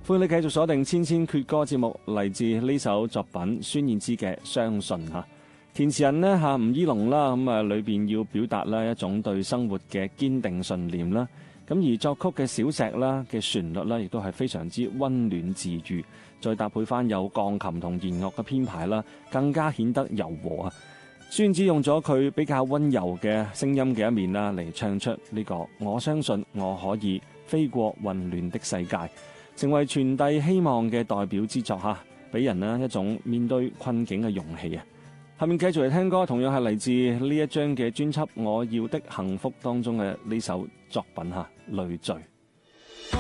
歡迎你繼續鎖定千千闕歌節目，嚟自呢首作品孫燕姿嘅《相信》嚇。填詞人呢吳依龍啦，咁啊裏邊要表達啦一種對生活嘅堅定信念啦。咁而作曲嘅小石啦嘅旋律啦，亦都係非常之溫暖治愈，再搭配翻有鋼琴同弦樂嘅編排啦，更加顯得柔和啊！孫燕姿用咗佢比較溫柔嘅聲音嘅一面啦，嚟唱出呢個我相信我可以飛過混亂的世界，成為傳遞希望嘅代表之作嚇，俾人呢一種面對困境嘅勇氣啊！下面繼續嚟聽歌，同樣係嚟自呢一張嘅專輯《我要的幸福》當中嘅呢首作品嚇，《累贅》。